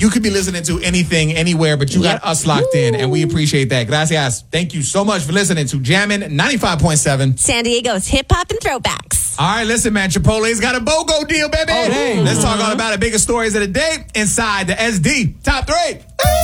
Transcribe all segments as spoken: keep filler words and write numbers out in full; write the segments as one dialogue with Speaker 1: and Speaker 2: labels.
Speaker 1: you could be listening to anything, anywhere, but you
Speaker 2: Yep.
Speaker 1: got us locked in, and we appreciate that. Gracias. Thank you so much for listening to Jammin' ninety-five point seven.
Speaker 2: San Diego's hip-hop and throwbacks.
Speaker 1: All right, listen, man. Chipotle's got a BOGO deal, baby.
Speaker 3: Oh, dang.
Speaker 1: Let's talk all about the biggest stories of the day inside the S D Top three.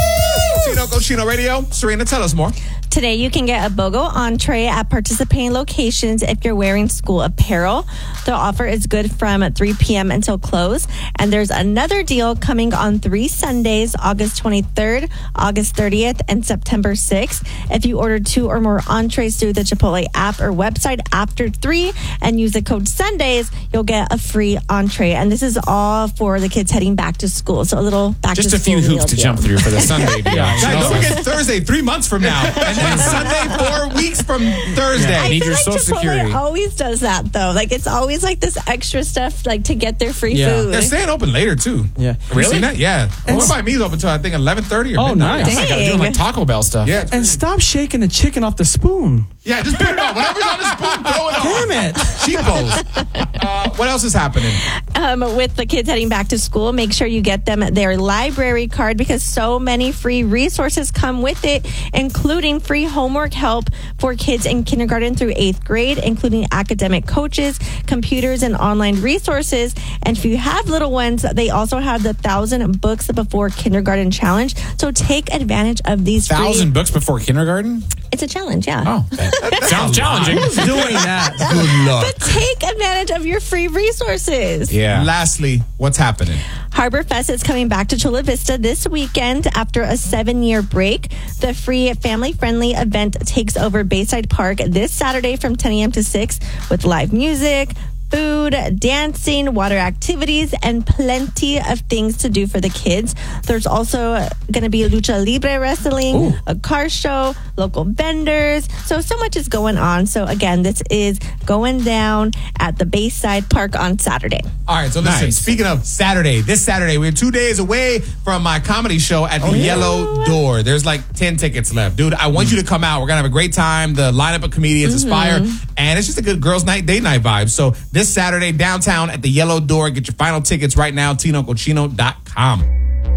Speaker 1: Chino Cochino Radio. Serena, tell us more.
Speaker 2: Today, you can get a BOGO entree at participating locations if you're wearing school apparel. The offer is good from three p.m. until close. And there's another deal coming on three Sundays, August twenty-third, August thirtieth, and September sixth. If you order two or more entrees through the Chipotle app or website after three and use the code Sundays, you'll get a free entree. And this is all for the kids heading back to school. So a little back
Speaker 4: Just
Speaker 2: to
Speaker 4: a
Speaker 2: school
Speaker 4: few hoops
Speaker 2: meal
Speaker 4: to
Speaker 2: deal.
Speaker 4: jump through for the Sunday deal.
Speaker 1: Guys,
Speaker 4: You know?
Speaker 1: don't forget Thursday, three months from now. And then Sunday, four weeks from Thursday.
Speaker 4: Yeah.
Speaker 2: I
Speaker 4: Need
Speaker 2: feel
Speaker 4: your
Speaker 2: like
Speaker 4: social
Speaker 2: Chipotle
Speaker 4: security.
Speaker 2: always does that though. Like it's always like this extra stuff, like to get their free
Speaker 3: Yeah.
Speaker 2: food.
Speaker 1: They're staying open later, too.
Speaker 3: Yeah.
Speaker 1: Have you seen that? Yeah. What by me is open until I think eleven thirty or
Speaker 3: Oh,
Speaker 1: midnight.
Speaker 3: nice.
Speaker 4: I gotta do like Taco Bell stuff.
Speaker 1: Yeah.
Speaker 3: And stop shaking the chicken off the spoon.
Speaker 1: Yeah, just put it on. Whatever's on the spoon, throw it on.
Speaker 3: Damn it.
Speaker 1: Cheapos. Uh, what else is happening?
Speaker 2: Um, with the kids heading back to school, make sure you get them their library card because so many free resources come with it, including free homework help for kids in kindergarten through eighth grade, including academic coaches, computers, and online resources. And if you have little ones, they also have the Thousand Books Before Kindergarten Challenge. So take advantage of these
Speaker 4: Thousand
Speaker 2: free...
Speaker 4: books before kindergarten?
Speaker 2: It's a challenge, yeah.
Speaker 4: Oh, that sounds challenging.
Speaker 3: Who's doing that?
Speaker 1: Good luck.
Speaker 2: But take advantage of your free resources.
Speaker 4: Yeah.
Speaker 1: Lastly, what's happening?
Speaker 2: Harbor Fest is coming back to Chula Vista this weekend after a seven-year break. The free family-friendly event takes over Bayside Park this Saturday from ten a.m. to six with live music, food, dancing, water activities, and plenty of things to do for the kids. There's also going to be lucha libre wrestling,
Speaker 4: Ooh.
Speaker 2: a car show, local vendors. So, so much is going on. So, again, this is going down at the Bayside Park on Saturday.
Speaker 1: All right, so listen,
Speaker 4: Nice.
Speaker 1: speaking of Saturday, this Saturday, we're two days away from my comedy show at the Yellow Door. There's like ten tickets left. Dude, I want you to come out. We're going to have a great time. The lineup of comedians is fire. And it's just a good girls' night, date night vibe. So this Saturday, downtown at the Yellow Door. Get your final tickets right now, tino cochino dot com.